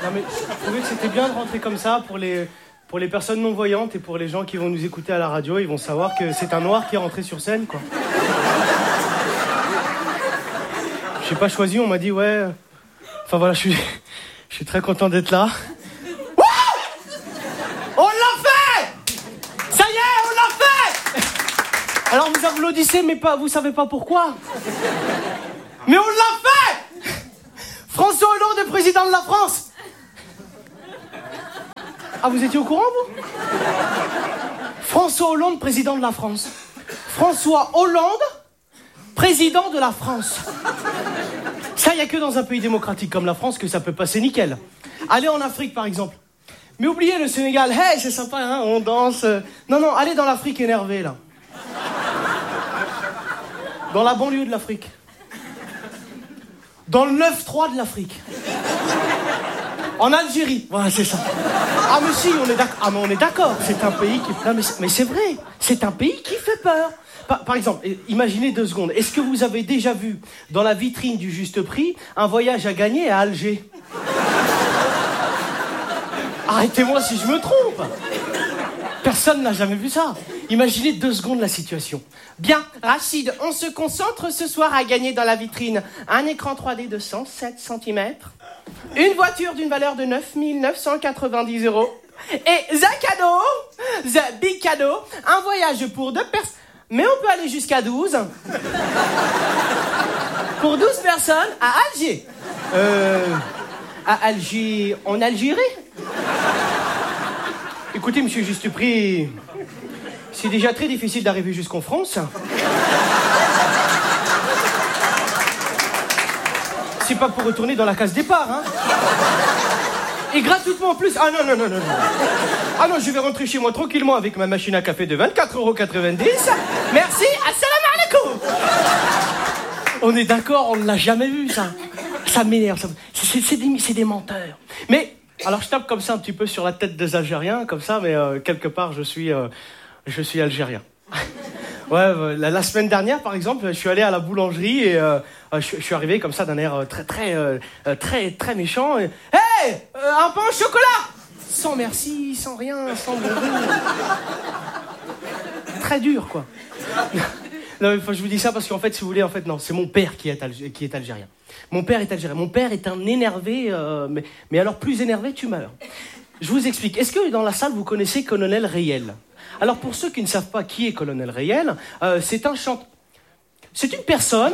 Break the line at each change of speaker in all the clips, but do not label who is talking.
Non mais je trouvais que c'était bien de rentrer comme ça pour les personnes non-voyantes et pour les gens qui vont nous écouter à la radio, ils vont savoir que c'est un noir qui est rentré sur scène, quoi. J'ai pas choisi, on m'a dit ouais... Enfin voilà, je suis très content d'être là. On l'a fait! Ça y est, on l'a fait! Alors vous applaudissez, mais pas, vous savez pas pourquoi. Mais on l'a fait! François Hollande est président de la France! Ah, vous étiez au courant, vous? François Hollande, président de la France. François Hollande, président de la France. Ça, il n'y a que dans un pays démocratique comme la France que ça peut passer nickel. Allez en Afrique, par exemple. Mais oubliez le Sénégal. Hey, c'est sympa, hein, on danse. Non, allez dans l'Afrique énervée, là. Dans la banlieue de l'Afrique. Dans le 9-3 de l'Afrique. En Algérie. Voilà, c'est ça. Ah, mais si, on est d'accord. Ah, mais on est d'accord. C'est un pays qui... Non, mais c'est vrai. C'est un pays qui fait peur. Par exemple, imaginez 2 secondes. Est-ce que vous avez déjà vu, dans la vitrine du Juste Prix, un voyage à gagner à Alger? Arrêtez-moi si je me trompe. Personne n'a jamais vu ça. Imaginez 2 secondes la situation. Bien, Rachid, on se concentre ce soir à gagner dans la vitrine un écran 3D de 107 cm, une voiture d'une valeur de 9 990 € et the cadeau, the big cadeau, un voyage pour 2 personnes. Mais on peut aller jusqu'à 12. Pour 12 personnes à Alger. À Alger, en Algérie? Écoutez, monsieur Juste Prix, c'est déjà très difficile d'arriver jusqu'en France. C'est pas pour retourner dans la case départ, hein. Et gratuitement en plus. Ah non. Ah non, je vais rentrer chez moi tranquillement avec ma machine à café de 24,90 €. Merci, assalamu alaikum. On est d'accord, on ne l'a jamais vu, ça. Ça m'énerve, c'est des menteurs. Mais, alors je tape comme ça un petit peu sur la tête des Algériens, comme ça, mais quelque part, je suis algérien. Ouais, la semaine dernière, par exemple, je suis allé à la boulangerie et je suis arrivé comme ça d'un air très méchant. Et, hey, un pain au chocolat! Sans merci, sans rien, sans bonjour. Très dur, quoi. Non, je vous dis ça parce qu'en fait, si vous voulez, non, c'est mon père qui est algérien. Mon père est algérien. Mon père est un énervé, mais alors plus énervé, tu meurs. Je vous explique. Est-ce que dans la salle, vous connaissez Colonel Reyel? Alors, pour ceux qui ne savent pas qui est Colonel Reyel, c'est un chanteur. C'est une personne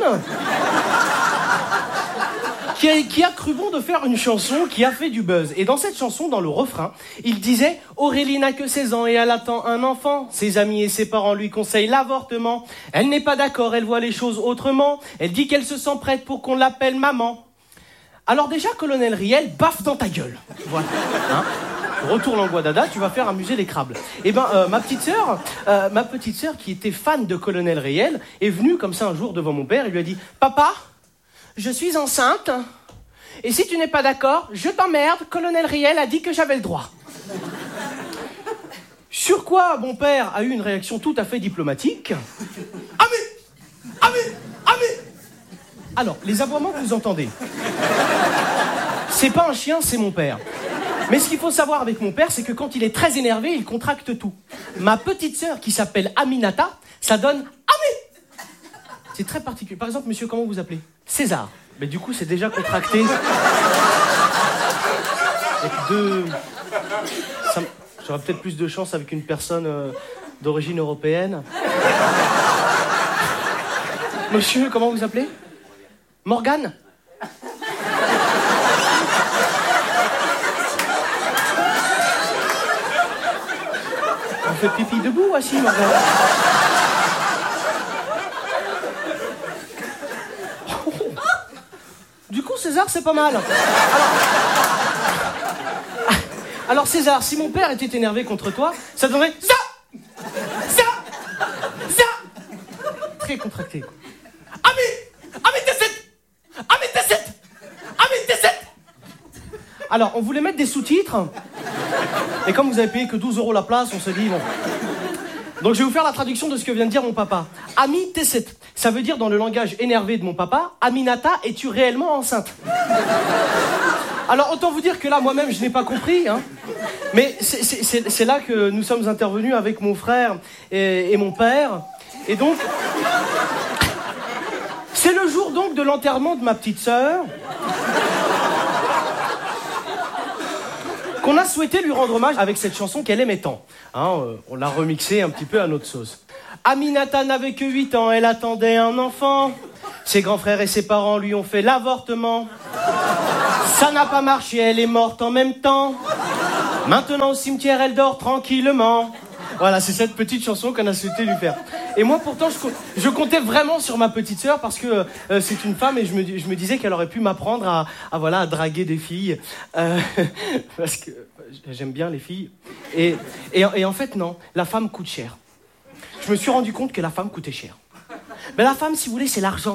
qui a cru bon de faire une chanson qui a fait du buzz. Et dans cette chanson, dans le refrain, il disait « Aurélie n'a que 16 ans et elle attend un enfant. Ses amis et ses parents lui conseillent l'avortement. Elle n'est pas d'accord, elle voit les choses autrement. Elle dit qu'elle se sent prête pour qu'on l'appelle maman. » Alors déjà, Colonel Riel, baffe dans ta gueule. Voilà. Hein, retourne en Guadada, tu vas faire amuser les crabes. Eh ben, ma petite sœur, qui était fan de Colonel Riel, est venue comme ça un jour devant mon père et lui a dit « Papa, je suis enceinte, et si tu n'es pas d'accord, je t'emmerde, Colonel Riel a dit que j'avais le droit. » Sur quoi mon père a eu une réaction tout à fait diplomatique. « Ah mais alors, les aboiements que vous entendez, c'est pas un chien, c'est mon père. Mais ce qu'il faut savoir avec mon père, c'est que quand il est très énervé, il contracte tout. Ma petite sœur, qui s'appelle Aminata, ça donne Ami. C'est très particulier. Par exemple, monsieur, comment vous appelez? César. Mais du coup, c'est déjà contracté. Avec deux... J'aurais peut-être plus de chance avec une personne d'origine européenne. Monsieur, comment vous appelez? Morgane? On fait pipi debout ou assis, Morgane? Du coup, César, c'est pas mal. Alors César, si mon père était énervé contre toi, ça donnerait ça. Très contracté. Alors, on voulait mettre des sous-titres. Et comme vous avez payé que 12 € la place, on s'est dit, bon. Donc, je vais vous faire la traduction de ce que vient de dire mon papa. Ami Tesset. Ça veut dire, dans le langage énervé de mon papa, Aminata, es-tu réellement enceinte? Alors, autant vous dire que là, moi-même, je n'ai pas compris, hein. Mais c'est là que nous sommes intervenus avec mon frère et mon père. Et donc... C'est le jour, donc, de l'enterrement de ma petite sœur. Qu'on a souhaité lui rendre hommage avec cette chanson qu'elle aimait tant. Hein, on l'a remixée un petit peu à notre sauce. Aminata n'avait que 8 ans, elle attendait un enfant. Ses grands frères et ses parents lui ont fait l'avortement. Ça n'a pas marché, elle est morte en même temps. Maintenant au cimetière, elle dort tranquillement. Voilà, c'est cette petite chanson qu'on a souhaité lui faire. Et moi, pourtant, je comptais vraiment sur ma petite sœur parce que c'est une femme et je me disais qu'elle aurait pu m'apprendre à draguer des filles. Parce que j'aime bien les filles. Et en fait, non, la femme coûte cher. Je me suis rendu compte que la femme coûtait cher. Mais la femme, si vous voulez, c'est l'argent.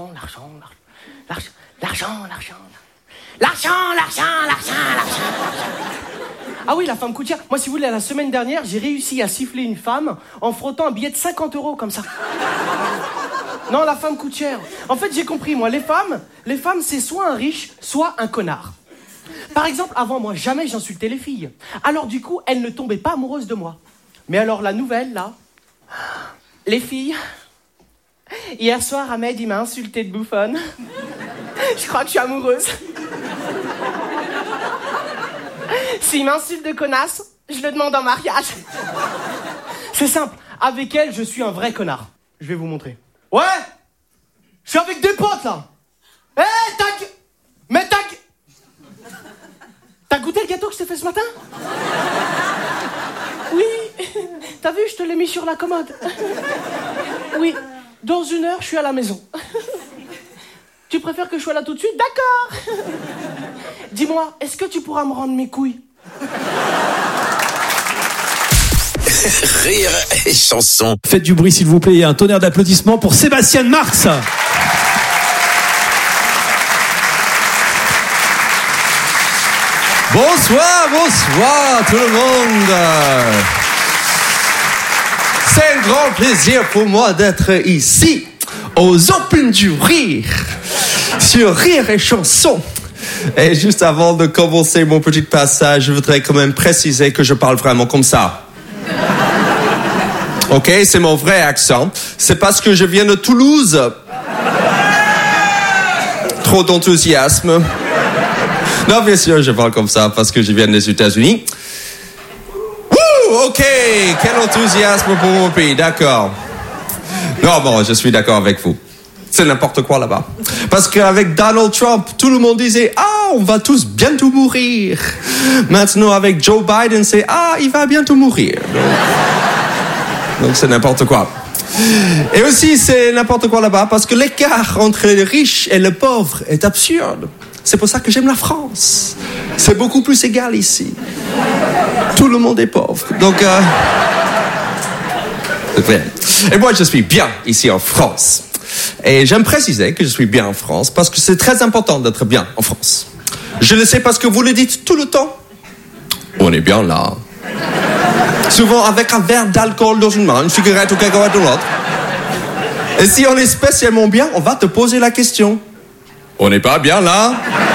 Ah oui, la femme coûte cher. Moi, si vous voulez, la semaine dernière, j'ai réussi à siffler une femme en frottant un billet de 50 € comme ça. Non, la femme coûte cher. En fait, j'ai compris, moi, les femmes, c'est soit un riche, soit un connard. Par exemple, avant, moi, jamais j'insultais les filles. Alors, du coup, elles ne tombaient pas amoureuses de moi. Mais alors, la nouvelle, là... Les filles... Hier soir, Ahmed, il m'a insulté de bouffonne. Je crois que je suis amoureuse. S'il m'insulte de connasse, je le demande en mariage. C'est simple. Avec elle, je suis un vrai connard. Je vais vous montrer. Ouais. Je suis avec des potes, là. Hé, tac. Mais tac. T'as goûté le gâteau que je t'ai fait ce matin? Oui. T'as vu, je te l'ai mis sur la commode. Oui. Dans 1 heure, je suis à la maison. Tu préfères que je sois là tout de suite? D'accord. Dis-moi, est-ce que tu pourras me rendre mes couilles?
Rire et chanson.
Faites du bruit s'il vous plaît et un tonnerre d'applaudissements pour Sébastien Marx.
Bonsoir tout le monde. C'est un grand plaisir pour moi d'être ici, aux Open du Rire, sur Rire et Chanson. Et juste avant de commencer mon petit passage, je voudrais quand même préciser que je parle vraiment comme ça. Ok, c'est mon vrai accent. C'est parce que je viens de Toulouse. Trop d'enthousiasme. Non, bien sûr, je parle comme ça parce que je viens des États-Unis. Ok, quel enthousiasme pour mon pays, d'accord. Non, bon, je suis d'accord avec vous. C'est n'importe quoi là-bas. Parce qu'avec Donald Trump, tout le monde disait « Ah, on va tous bientôt mourir ». Maintenant, avec Joe Biden, c'est « Ah, il va bientôt mourir ». Donc c'est n'importe quoi. Et aussi, c'est n'importe quoi là-bas parce que l'écart entre les riches et les pauvres est absurde. C'est pour ça que j'aime la France. C'est beaucoup plus égal ici. Tout le monde est pauvre. Donc, c'est vrai. Et moi, je suis bien ici en France. Et j'aime préciser que je suis bien en France parce que c'est très important d'être bien en France. Je le sais parce que vous le dites tout le temps. On est bien là. Souvent avec un verre d'alcool dans une main, une cigarette ou quelque chose dans l'autre. Et si on est spécialement bien, on va te poser la question. On n'est pas bien là?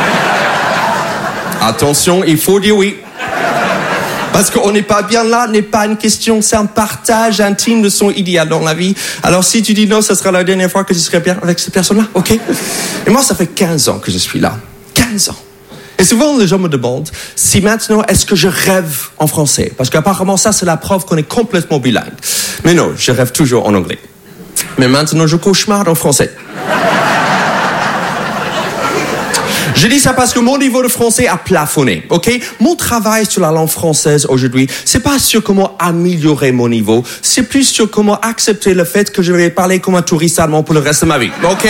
Attention, il faut dire oui. Parce qu'on n'est pas bien là n'est pas une question, c'est un partage intime de son idéal dans la vie. Alors si tu dis non, ce sera la dernière fois que je serai bien avec cette personne-là, ok? Et moi, ça fait 15 ans que je suis là. 15 ans. Et souvent, les gens me demandent si maintenant, est-ce que je rêve en français? Parce qu'apparemment, ça, c'est la preuve qu'on est complètement bilingue. Mais non, je rêve toujours en anglais. Mais maintenant, je cauchemarde en français. Je dis ça parce que mon niveau de français a plafonné, ok? Mon travail sur la langue française aujourd'hui, c'est pas sur comment améliorer mon niveau, c'est plus sur comment accepter le fait que je vais parler comme un touriste allemand pour le reste de ma vie, ok?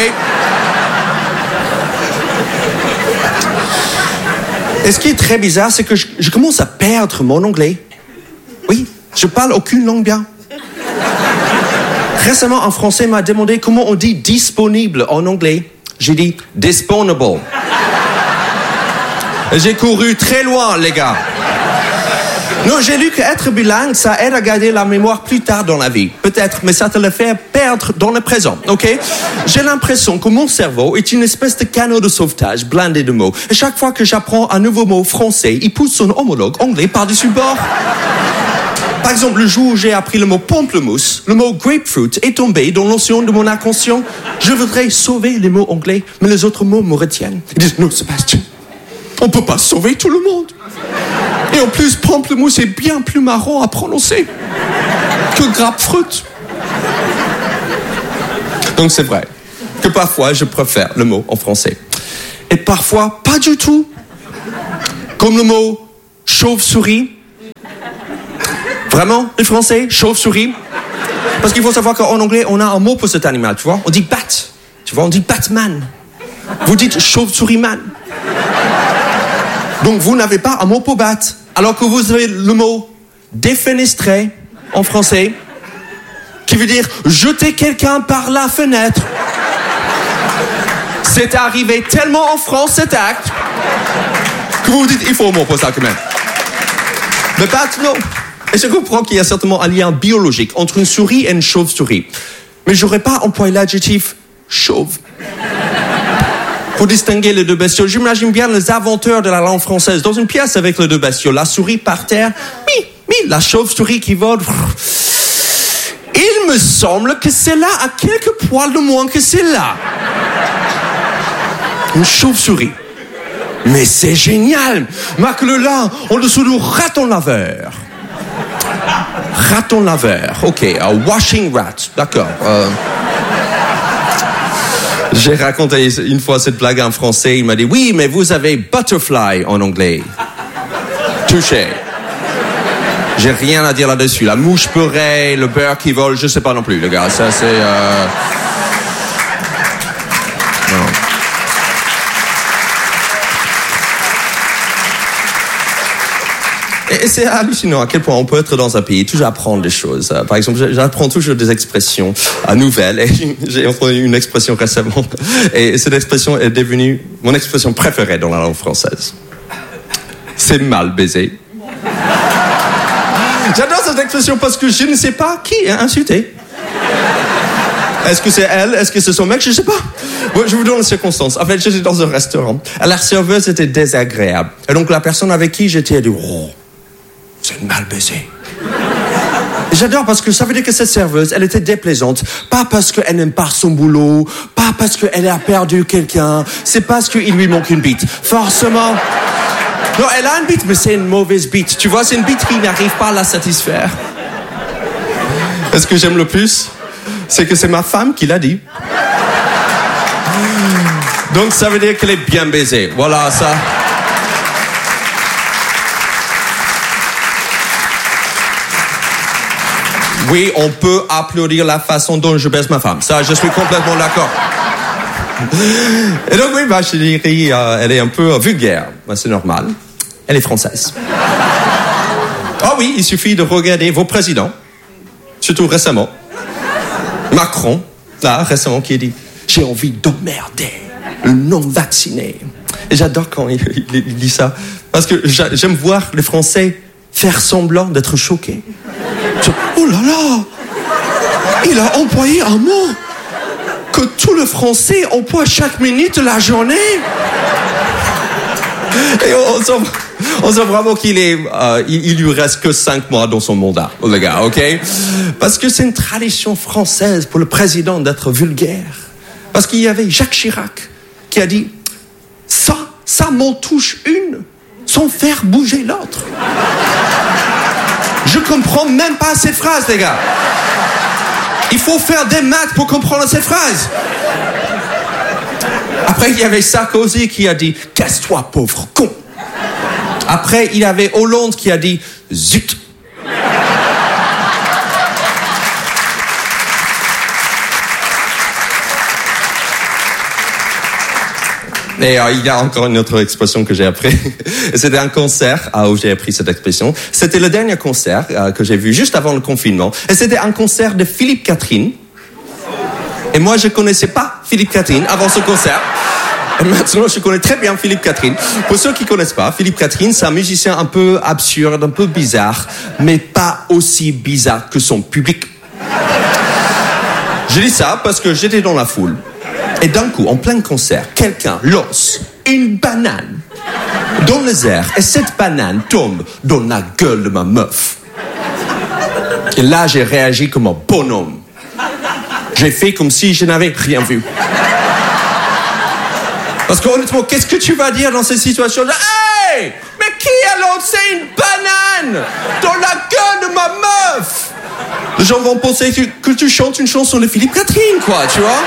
Et ce qui est très bizarre, c'est que je commence à perdre mon anglais. Oui, je parle aucune langue bien. Récemment, un Français m'a demandé comment on dit disponible en anglais. J'ai dit disponible. J'ai couru très loin, les gars. Non, j'ai lu qu'être bilingue, ça aide à garder la mémoire plus tard dans la vie. Peut-être, mais ça te le fait perdre dans le présent, ok? J'ai l'impression que mon cerveau est une espèce de canot de sauvetage blindé de mots. Et chaque fois que j'apprends un nouveau mot français, il pousse son homologue anglais par-dessus bord. Par exemple, le jour où j'ai appris le mot pamplemousse, le mot grapefruit est tombé dans l'océan de mon inconscient. Je voudrais sauver les mots anglais, mais les autres mots me retiennent. Ils disent, non, Sébastien, on peut pas sauver tout le monde. Et en plus, pamplemousse est bien plus marrant à prononcer que grapefruit. Donc c'est vrai que parfois je préfère le mot en français. Et parfois pas du tout. Comme le mot chauve-souris. Vraiment, les Français, chauve-souris. Parce qu'il faut savoir qu'en anglais, on a un mot pour cet animal, tu vois. On dit bat. Tu vois, on dit Batman. Vous dites chauve-souris-man. Donc vous n'avez pas un mot pour battre. Alors que vous avez le mot défenestré en français, qui veut dire jeter quelqu'un par la fenêtre. C'est arrivé tellement en France cet acte que vous vous dites il faut un mot pour ça quand même. Mais battre, non. Et je comprends qu'il y a certainement un lien biologique entre une souris et une chauve-souris. Mais j'aurais pas employé l'adjectif chauve. Pour distinguer les deux bestioles, j'imagine bien les inventeurs de la langue française dans une pièce avec les deux bestioles. La souris par terre, la chauve-souris qui vole. Il me semble que celle-là a quelques poils de moins que celle-là. Une chauve-souris. Mais c'est génial. Marque-le là, en dessous du raton laveur. Raton laveur, ok. A washing rat, d'accord. J'ai raconté une fois cette blague en français. Il m'a dit, oui, mais vous avez butterfly en anglais. Touché. J'ai rien à dire là-dessus. La mouche beurrée, le beurre qui vole, je sais pas non plus, les gars. Ça, c'est... Non. Et c'est hallucinant à quel point on peut être dans un pays et toujours apprendre des choses. Par exemple, j'apprends toujours des expressions nouvelles. Et j'ai entendu une expression récemment. Et cette expression est devenue mon expression préférée dans la langue française. C'est mal baisé. J'adore cette expression parce que je ne sais pas qui a insulté. Est-ce que c'est elle? Est-ce que c'est son mec? Je ne sais pas. Bon, je vous donne les circonstances. En fait, j'étais dans un restaurant. La serveuse était désagréable. Et donc, la personne avec qui j'étais, elle dit, oh, c'est mal baisé. J'adore parce que ça veut dire que cette serveuse, elle était déplaisante. Pas parce qu'elle n'aime pas son boulot, pas parce qu'elle a perdu quelqu'un, c'est parce qu'il lui manque une bite. Forcément. Non, elle a une bite, mais c'est une mauvaise bite. Tu vois, c'est une bite qui n'arrive pas à la satisfaire. Et ce que j'aime le plus, c'est que c'est ma femme qui l'a dit. Donc ça veut dire qu'elle est bien baisée. Voilà, ça. Oui, on peut applaudir la façon dont je baise ma femme. Ça, je suis complètement d'accord. Et donc oui, ma chérie, elle est un peu vulgaire. Ben, c'est normal. Elle est française. Ah oui, il suffit de regarder vos présidents, surtout récemment. Macron, là, récemment, qui a dit « J'ai envie d'emmerder le non-vacciné ». Et j'adore quand il dit ça, parce que j'aime voir les Français faire semblant d'être choqués. Oh là là, il a employé un mot que tout le Français emploie chaque minute de la journée. Et on sent vraiment qu'il lui reste que 5 mois dans son mandat, les gars, ok? Parce que c'est une tradition française pour le président d'être vulgaire. Parce qu'il y avait Jacques Chirac qui a dit « Ça m'en touche une, sans faire bouger l'autre. » Je comprends même pas cette phrase, les gars. Il faut faire des maths pour comprendre cette phrase. Après, il y avait Sarkozy qui a dit « Casse-toi, pauvre con ». Après, il y avait Hollande qui a dit « Zut ». Et il y a encore une autre expression que j'ai appris. C'était un concert où j'ai appris cette expression. C'était le dernier concert que j'ai vu juste avant le confinement. Et c'était un concert de Philippe Catherine. Et moi, je connaissais pas Philippe Catherine avant ce concert. Et maintenant, je connais très bien Philippe Catherine. Pour ceux qui ne connaissent pas, Philippe Catherine, c'est un musicien un peu absurde, un peu bizarre, mais pas aussi bizarre que son public. Je dis ça parce que j'étais dans la foule. Et d'un coup, en plein concert, quelqu'un lance une banane dans les airs. Et cette banane tombe dans la gueule de ma meuf. Et là, j'ai réagi comme un bonhomme. J'ai fait comme si je n'avais rien vu. Parce qu'honnêtement, qu'est-ce que tu vas dire dans cette situation? Hey! Mais qui a lancé une banane dans la gueule de ma meuf? Les gens vont penser que tu chantes une chanson de Philippe Catherine, quoi, tu vois?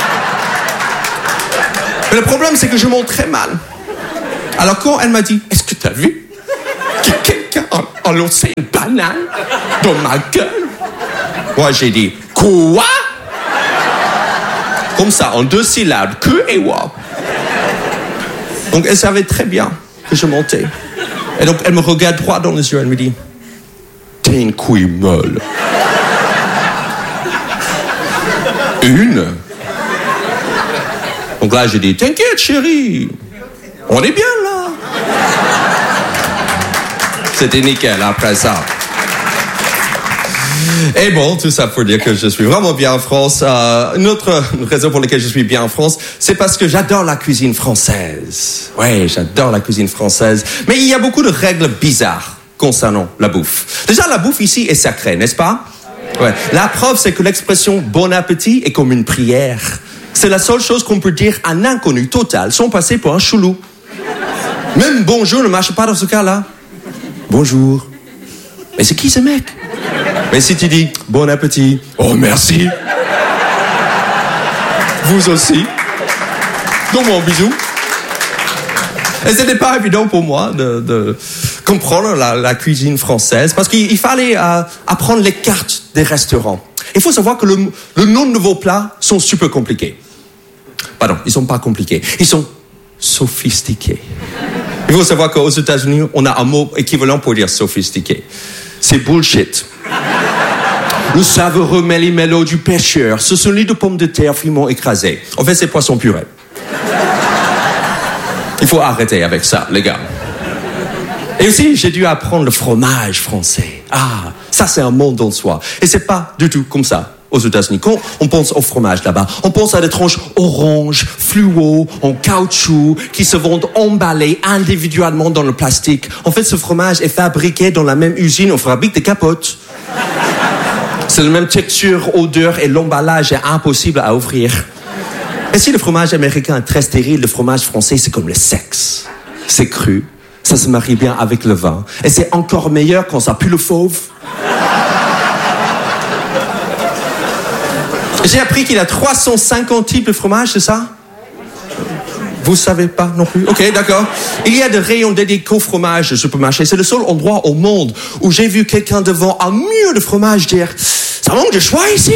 Mais le problème, c'est que je monte très mal. Alors quand elle m'a dit, est-ce que tu as vu que quelqu'un a lancé une banane dans ma gueule? Moi, j'ai dit, quoi? Comme ça, en 2 syllabes, que et wa. Donc elle savait très bien que je montais. Et donc elle me regarde droit dans les yeux, elle me dit, t'es une couille molle. Une? Donc là, j'ai dit, t'inquiète chérie, on est bien là. C'était nickel après ça. Et bon, tout ça pour dire que je suis vraiment bien en France. Une autre raison pour laquelle je suis bien en France, c'est parce que j'adore la cuisine française. Ouais, j'adore la cuisine française. Mais il y a beaucoup de règles bizarres concernant la bouffe. Déjà, la bouffe ici est sacrée, n'est-ce pas? Ouais. La preuve, c'est que l'expression « bon appétit » est comme une prière. C'est la seule chose qu'on peut dire à un inconnu total sans passer pour un chelou. Même « bonjour » ne marche pas dans ce cas-là. Bonjour. Mais c'est qui ce mec? Mais si tu dis « bon appétit », oh merci. Vous aussi. Donc mon bisou. Et ce n'était pas évident pour moi de comprendre la cuisine française parce qu'il fallait apprendre les cartes des restaurants. Il faut savoir que le nom de vos plats sont super compliqués. Pardon, ils sont pas compliqués. Ils sont sophistiqués. Il faut savoir qu'aux États-Unis, on a un mot équivalent pour dire sophistiqué. C'est bullshit. Le savoureux méli-mélo du pêcheur, ce sont les 2 pommes de terre finement écrasées. En fait, c'est poisson purée. Il faut arrêter avec ça, les gars. Et aussi, j'ai dû apprendre le fromage français. Ah, ça c'est un monde en soi. Et c'est pas du tout comme ça aux États-Unis. Quand on pense au fromage là-bas, on pense à des tranches orange, fluo, en caoutchouc, qui se vendent emballées individuellement dans le plastique. En fait, ce fromage est fabriqué dans la même usine, on fabrique des capotes. C'est la même texture, odeur et l'emballage est impossible à ouvrir. Et si le fromage américain est très stérile, le fromage français, c'est comme le sexe. C'est cru, ça se marie bien avec le vin. Et c'est encore meilleur quand ça pue le fauve. J'ai appris qu'il y a 350 types de fromage, c'est ça? Vous savez pas non plus? Ok, d'accord. Il y a des rayons dédiés au fromage au supermarché. C'est le seul endroit au monde où j'ai vu quelqu'un devant un mur de fromage dire « ça manque de choix ici !»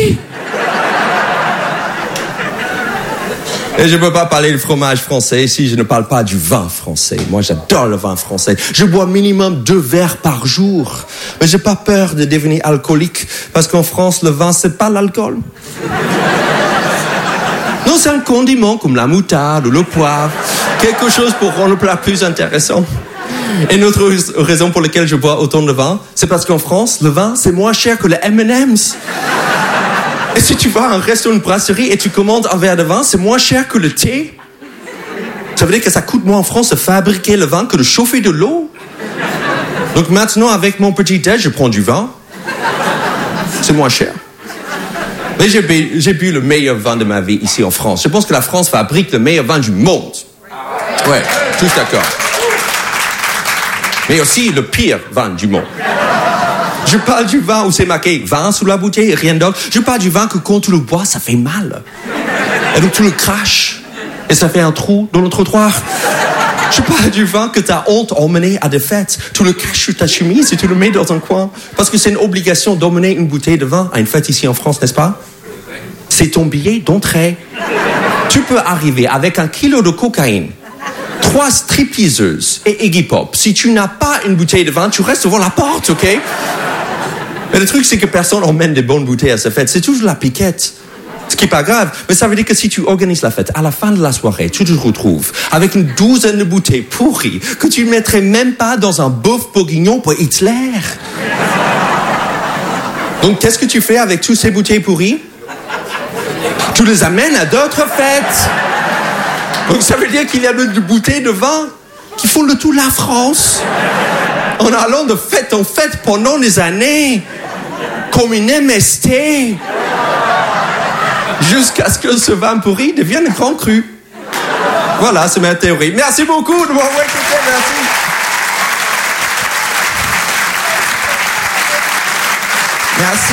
Et je ne peux pas parler de fromage français si je ne parle pas du vin français. Moi, j'adore le vin français. Je bois minimum 2 verres par jour. Mais j'ai pas peur de devenir alcoolique parce qu'en France, le vin, c'est pas l'alcool. Non, c'est un condiment comme la moutarde ou le poivre. Quelque chose pour rendre le plat plus intéressant. Et une autre raison pour laquelle je bois autant de vin, c'est parce qu'en France, le vin, c'est moins cher que le M&M's. Et si tu vas à un resto, une brasserie et tu commandes un verre de vin, c'est moins cher que le thé. Ça veut dire que ça coûte moins en France de fabriquer le vin que de chauffer de l'eau. Donc maintenant, avec mon petit déj, je prends du vin. C'est moins cher. Mais j'ai bu le meilleur vin de ma vie ici en France. Je pense que la France fabrique le meilleur vin du monde. Ouais, tous d'accord. Mais aussi le pire vin du monde. Je parle du vin où c'est marqué vin sous la bouteille et rien d'autre. Je parle du vin que quand tu le bois, ça fait mal. Et donc tu le craches. Et ça fait un trou dans le trottoir. Je parle du vin que t'as honte d'emmener à des fêtes. Tu le caches sur ta chemise et tu le mets dans un coin. Parce que c'est une obligation d'emmener une bouteille de vin à une fête ici en France, n'est-ce pas? C'est ton billet d'entrée. Tu peux arriver avec 1 kilo de cocaïne, 3 stripteaseuses et Iggy Pop. Si tu n'as pas une bouteille de vin, tu restes devant la porte, ok? Mais le truc, c'est que personne emmène des bonnes bouteilles à sa fête. C'est toujours la piquette. qui est pas grave, mais ça veut dire que si tu organises la fête, à la fin de la soirée, tu te retrouves avec une douzaine de bouteilles pourries que tu ne mettrais même pas dans un bœuf bourguignon pour Hitler. Donc, qu'est-ce que tu fais avec toutes ces bouteilles pourries? Tu les amènes à d'autres fêtes. Donc, ça veut dire qu'il y a des bouteilles de vin qui font le tour de la France en allant de fête en fête pendant des années, comme une MST, jusqu'à ce que ce vin pourri devienne un grand cru. Voilà, c'est ma théorie. Merci beaucoup de m'avoir écouté, merci. Merci.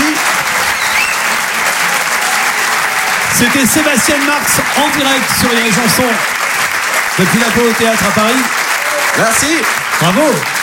C'était Sébastien Marx en direct sur les chansons depuis l'Apollo Théâtre à Paris.
Merci.
Bravo.